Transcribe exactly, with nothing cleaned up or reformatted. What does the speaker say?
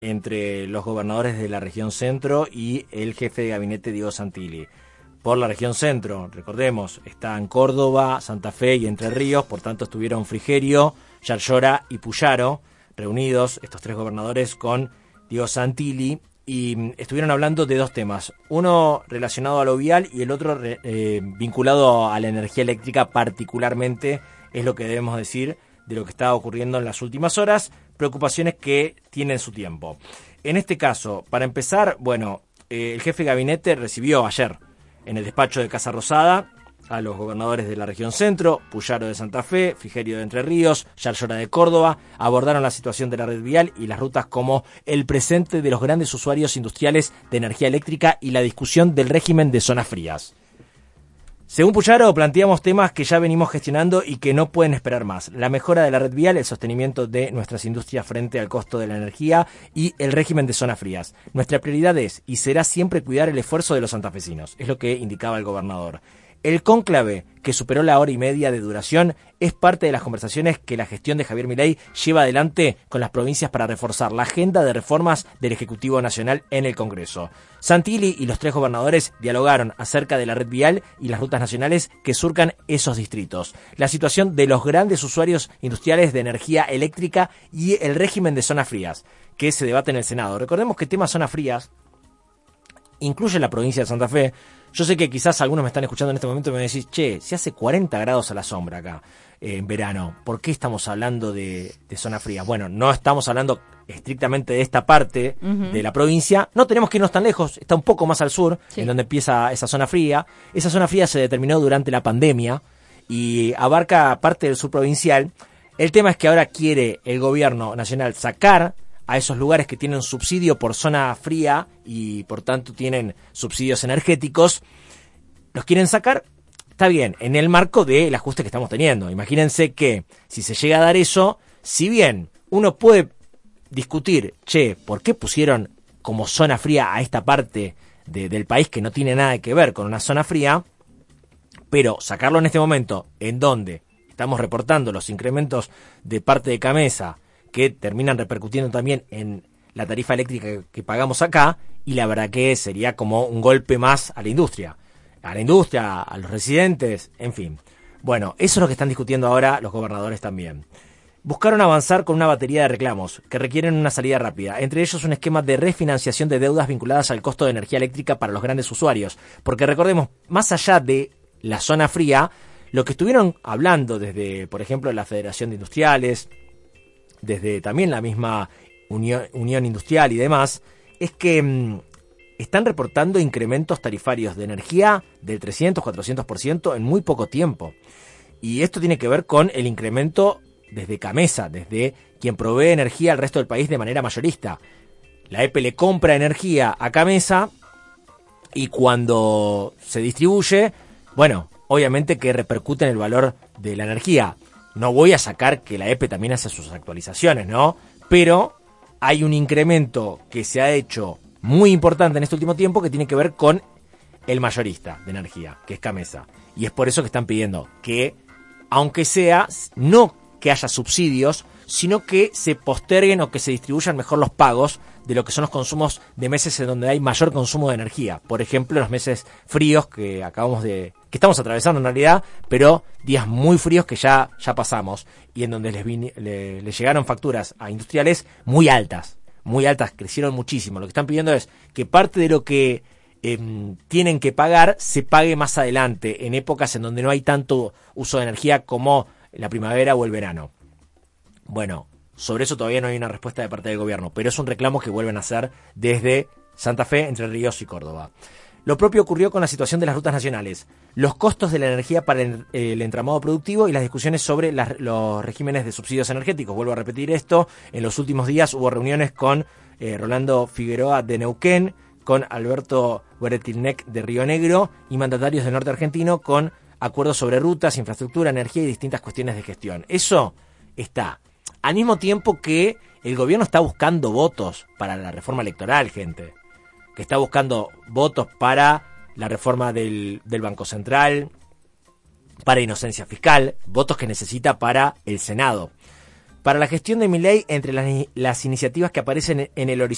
entre los gobernadores de la región centro y el jefe de gabinete Diego Santilli. Por la región centro, recordemos, están Córdoba, Santa Fe y Entre Ríos, por tanto estuvieron Frigerio, Yarlora y Puyaro, reunidos estos tres gobernadores con Diego Santilli, y estuvieron hablando de dos temas, uno relacionado a lo vial y el otro eh, vinculado a la energía eléctrica particularmente, es lo que debemos decir de lo que está ocurriendo en las últimas horas, preocupaciones que tienen su tiempo. En este caso, para empezar, bueno, eh, el jefe de gabinete recibió ayer en el despacho de Casa Rosada a los gobernadores de la región centro, Puyaro de Santa Fe, Frigerio de Entre Ríos, Yarlora de Córdoba, abordaron la situación de la red vial y las rutas como el presente de los grandes usuarios industriales de energía eléctrica y la discusión del régimen de zonas frías. Según Puyaro, planteamos temas que ya venimos gestionando y que no pueden esperar más. La mejora de la red vial, el sostenimiento de nuestras industrias frente al costo de la energía y el régimen de zonas frías. Nuestra prioridad es y será siempre cuidar el esfuerzo de los santafesinos, es lo que indicaba el gobernador. El cónclave, que superó la hora y media de duración, es parte de las conversaciones que la gestión de Javier Milei lleva adelante con las provincias para reforzar la agenda de reformas del Ejecutivo Nacional en el Congreso. Santilli y los tres gobernadores dialogaron acerca de la red vial y las rutas nacionales que surcan esos distritos, la situación de los grandes usuarios industriales de energía eléctrica y el régimen de zonas frías, que se debate en el Senado. Recordemos que el tema zonas frías incluye la provincia de Santa Fe. Yo sé que quizás algunos me están escuchando en este momento y me decís, che, si hace cuarenta grados a la sombra acá eh, en verano, ¿por qué estamos hablando de, de zona fría? Bueno, no estamos hablando estrictamente de esta parte uh-huh. de la provincia, no tenemos que irnos tan lejos, está un poco más al sur, sí. en donde empieza esa zona fría. Esa zona fría se determinó durante la pandemia y abarca parte del sur provincial. El tema es que ahora quiere el gobierno nacional sacar a esos lugares que tienen subsidio por zona fría y por tanto tienen subsidios energéticos, los quieren sacar, está bien, en el marco del ajuste que estamos teniendo. Imagínense que si se llega a dar eso, si bien uno puede discutir, che, ¿por qué pusieron como zona fría a esta parte de, del país que no tiene nada que ver con una zona fría? Pero sacarlo en este momento, en donde estamos reportando los incrementos de parte de Camesa, que terminan repercutiendo también en la tarifa eléctrica que pagamos acá, y la verdad que sería como un golpe más a la industria, a la industria, a los residentes, en fin. Bueno, eso es lo que están discutiendo ahora los gobernadores también. Buscaron avanzar con una batería de reclamos que requieren una salida rápida, entre ellos un esquema de refinanciación de deudas vinculadas al costo de energía eléctrica para los grandes usuarios, porque recordemos, más allá de la zona fría, lo que estuvieron hablando desde, por ejemplo, la Federación de Industriales, desde también la misma Unión, Unión Industrial y demás, es que mmm, están reportando incrementos tarifarios de energía del trescientos, cuatrocientos por ciento en muy poco tiempo. Y esto tiene que ver con el incremento desde Camesa, desde quien provee energía al resto del país de manera mayorista. La E P le compra energía a Camesa y cuando se distribuye, bueno, obviamente que repercute en el valor de la energía. No voy a sacar que la E P también hace sus actualizaciones, ¿no? Pero hay un incremento que se ha hecho muy importante en este último tiempo que tiene que ver con el mayorista de energía, que es Camesa. Y es por eso que están pidiendo que, aunque sea, no que haya subsidios, sino que se posterguen o que se distribuyan mejor los pagos de lo que son los consumos de meses en donde hay mayor consumo de energía. Por ejemplo, los meses fríos que acabamos de... que estamos atravesando en realidad, pero días muy fríos que ya, ya pasamos y en donde les, vine, le, les llegaron facturas a industriales muy altas, muy altas, crecieron muchísimo. Lo que están pidiendo es que parte de lo que eh, tienen que pagar se pague más adelante, en épocas en donde no hay tanto uso de energía como la primavera o el verano. Bueno, sobre eso todavía no hay una respuesta de parte del gobierno, pero es un reclamo que vuelven a hacer desde Santa Fe, Entre Ríos y Córdoba. Lo propio ocurrió con la situación de las rutas nacionales, los costos de la energía para el, el entramado productivo y las discusiones sobre las, los regímenes de subsidios energéticos. Vuelvo a repetir esto, en los últimos días hubo reuniones con eh, Rolando Figueroa de Neuquén, con Alberto Beretilnec de Río Negro y mandatarios del norte argentino con acuerdos sobre rutas, infraestructura, energía y distintas cuestiones de gestión. Eso está. Al mismo tiempo que el gobierno está buscando votos para la reforma electoral, gente. Que está buscando votos para la reforma del, del Banco Central, para inocencia fiscal, votos que necesita para el Senado. Para la gestión de Milei, entre las, las iniciativas que aparecen en el horizonte